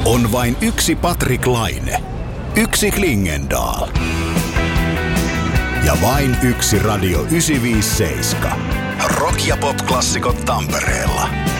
On vain yksi Patrik Laine. Yksi Klingendahl. Ja vain yksi Radio 957. Rock- ja pop-klassikot Tampereella.